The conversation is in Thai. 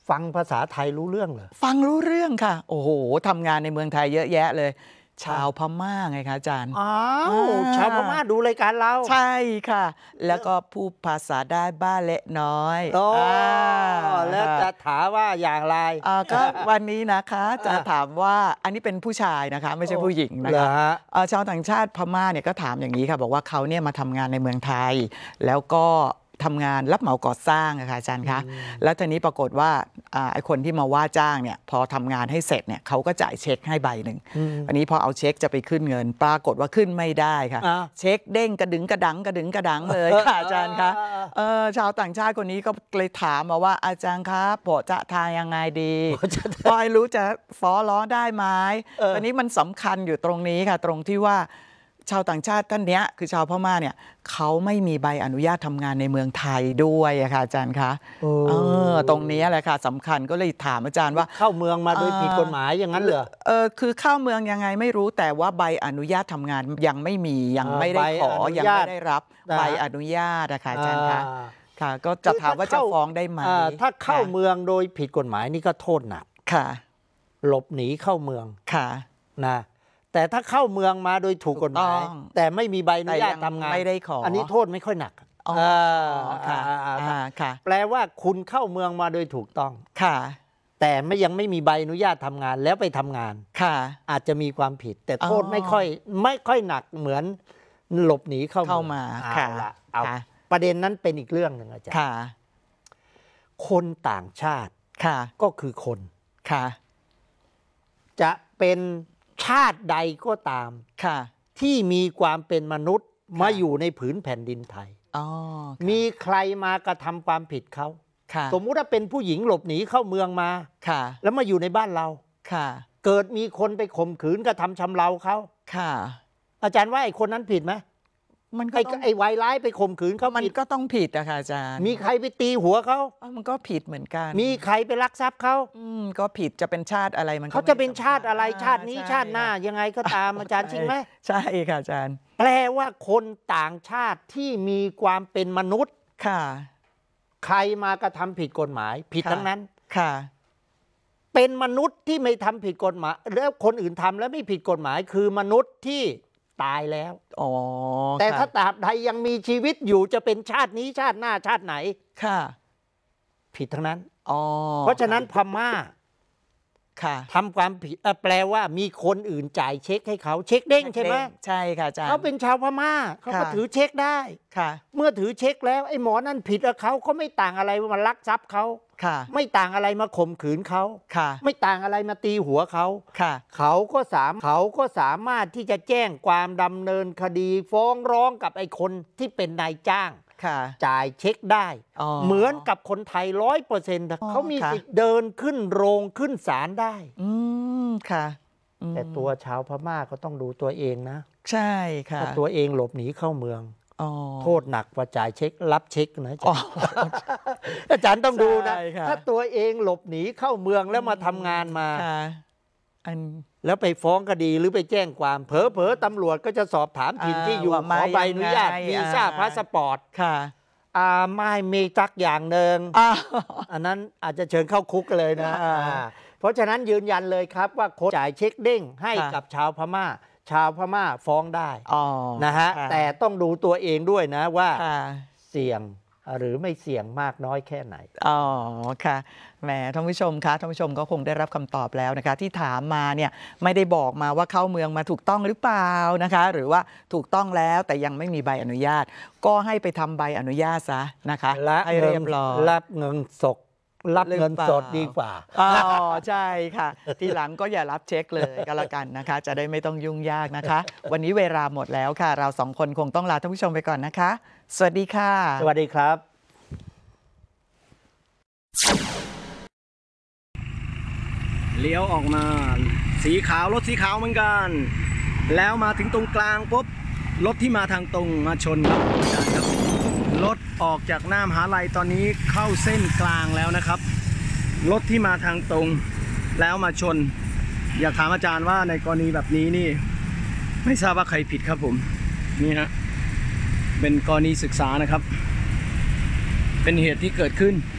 ฟังภาษาไทยรู้เรื่องเหรอฟังรู้เรื่องค่ะโอ้โหทำงานในเมืองไทยเยอะแยะเลยชาวพม่าไงคะอาจารย์อ้าวชาวพม่าดูรายการเราใช่ค่ะแล้วก็พูดภาษาได้บ้านเล็กน้อยแล้วจะถามว่าอย่างไรก็วันนี้นะคะจะถามว่าอันนี้เป็นผู้ชายนะคะไม่ใช่ผู้หญิงนะคะชาวต่างชาติพม่าเนี่ยก็ถามอย่างนี้ค่ะบอกว่าเขาเนี่ยมาทำงานในเมืองไทยแล้วก็ทำงานรับเหมาก่อสร้างค่ะอาจารย์คะแล้วทีนี้ปรากฏว่าไอ้คนที่มาว่าจ้างเนี่ยพอทำงานให้เสร็จเนี่ยเขาก็จ่ายเช็คให้ใบหนึ่งอันนี้พอเอาเช็คจะไปขึ้นเงินปรากฏว่าขึ้นไม่ได้ค่ะเช็คเด้งกระดึงกระดังกระดึงกระดังเลยค่ะอาจารย์คะชาวต่างชาติคนนี้ก็เลยถามมาว่าอาจารย์ครับผมจะทายยังไงดีพอรู้จะฟ้องร้องได้ไหมตอนนี้มันสำคัญอยู่ตรงนี้ค่ะตรงที่ว่าชาวต่างชาติท่านนี้คือชาวพม่าเนี่ยเขาไม่มีใบอนุญาตทำงานในเมืองไทยด้วยอะค่ะอาจารย์คะตรงนี้แหละค่ะสำคัญก็เลยถามอาจารย์ว่าเข้าเมืองมาโดยผิดกฎหมายอย่างนั้นเหรอคือเข้าเมืองยังไงไม่รู้แต่ว่าใบอนุญาตทำงานยังไม่มียังไม่ได้ขอยังไม่ได้รับใบอนุญาตอะค่ะอาจารย์คะค่ะก็จะถามว่าจะฟ้องได้ไหมถ้าเข้าเมืองโดยผิดกฎหมายนี่ก็โทษหนักค่ะหลบหนีเข้าเมืองค่ะนะแต่ถ้าเข้าเมืองมาโดยถูกกฎหมายแต่ไม่มีใบอนุญาตทำงานไม่ได้ขออันนี้โทษไม่ค่อยหนักค่ะแปลว่าคุณเข้าเมืองมาโดยถูกต้องค่ะแต่ยังไม่มีใบอนุญาตทำงานแล้วไปทำงานค่ะอาจจะมีความผิดแต่โทษไม่ค่อยหนักเหมือนหลบหนีเข้ามาค่ะเอาประเด็นนั้นเป็นอีกเรื่องหนึ่งอาจารย์คนต่างชาติก็คือคนจะเป็นชาติใดก็ตามที่มีความเป็นมนุษย์มาอยู่ในผืนแผ่นดินไทยมีใครมากระทำความผิดเขาสมมุติว่าเป็นผู้หญิงหลบหนีเข้าเมืองมาแล้วมาอยู่ในบ้านเราเกิดมีคนไปข่มขืนกระทำชำเราเขาอาจารย์ว่าไอ้คนนั้นผิดไหมมันก็ไอ้วายร้ายไปข่มขืนเขามันก็ต้องผิดอะค่ะอาจารย์มีใครไปตีหัวเขามันก็ผิดเหมือนกันมีใครไปลักทรัพย์เขาก็ผิดจะเป็นชาติอะไรมันเขาจะเป็นชาติอะไรชาตินี้ชาติหน้ายังไงก็ตามอาจารย์จริงไหมใช่ค่ะอาจารย์แปลว่าคนต่างชาติที่มีความเป็นมนุษย์ใครมากระทำผิดกฎหมายผิดทั้งนั้นเป็นมนุษย์ที่ไม่ทำผิดกฎหมายแล้วคนอื่นทำแล้วไม่ผิดกฎหมายคือมนุษย์ที่ตายแล้วแต่ถ้าตราบใดยังมีชีวิตอยู่จะเป็นชาตินี้ชาติหน้าชาติไหนผิดทั้งนั้นเพราะฉะนั้นพม่าทำความผิดแปลว่ามีคนอื่นจ่ายเช็คให้เขาเช็คเด้งใช่ไหมใช่ค่ะอาจารย์เขาเป็นชาวพม่าเขาก็ถือเช็คได้เมื่อถือเช็คแล้วไอ้หมอนั่นผิดกับเขาไม่ต่างอะไรมาลักทรัพย์เขาไม่ต่างอะไรมาข่มขืนเขาไม่ต่างอะไรมาตีหัวเขาเขาก็สามารถที่จะแจ้งความดำเนินคดีฟ้องร้องกับไอ้คนที่เป็นนายจ้างจ่ายเช็คได้เหมือนกับคนไทย 100% เขามีสิทธิ์เดินขึ้นโรงขึ้นศาลได้แต่ตัวชาวพม่าก็ต้องดูตัวเองนะใช่ค่ะถ้าตัวเองหลบหนีเข้าเมืองโทษหนักกว่าจ่ายเช็ครับเช็คนะอาจารย์ต้องดูนะถ้าตัวเองหลบหนีเข้าเมืองแล้วมาทำงานมาแล้วไปฟ้องคดีหรือไปแจ้งความเผลอๆตำรวจก็จะสอบถามถิ่นที่อยู่ขอใบอนุญาตวีซ่าพาสปอร์ตไม่มีจักอย่างหนึ่งอันนั้นอาจจะเชิญเข้าคุกเลยนะเพราะฉะนั้นยืนยันเลยครับว่าคนจ่ายเช็คเด้งให้กับชาวพม่าฟ้องได้นะฮะแต่ต้องดูตัวเองด้วยนะว่าเสี่ยงหรือไม่เสี่ยงมากน้อยแค่ไหนค่ะแหมท่านผู้ชมคะท่านผู้ชมก็คงได้รับคำตอบแล้วนะคะที่ถามมาเนี่ยไม่ได้บอกมาว่าเข้าเมืองมาถูกต้องหรือเปล่านะคะหรือว่าถูกต้องแล้วแต่ยังไม่มีใบอนุญาตก็ให้ไปทำใบอนุญาตซะนะคะให้เรียบร้อยรับเงินสดดีกว่าใช่ค่ะทีหลังก็อย่ารับเช็คเลยก็แล้วกันนะคะจะได้ไม่ต้องยุ่งยากนะคะวันนี้เวลาหมดแล้วค่ะเราสองคนคงต้องลาท่านผู้ชมไปก่อนนะคะสวัสดีค่ะสวัสดีครับเลี้ยวออกมาสีขาวรถสีขาวเหมือนกันแล้วมาถึงตรงกลางปุ๊บรถที่มาทางตรงมาชนครับอาจารย์ครับรถออกจากหน้ามหาลัยตอนนี้เข้าเส้นกลางแล้วนะครับรถที่มาทางตรงแล้วมาชนอยากถามอาจารย์ว่าในกรณีแบบนี้นี่ไม่ทราบว่าใครผิดครับผมนี่ฮะเป็นกรณีศึกษานะครับเป็นเหตุที่เกิดขึ้น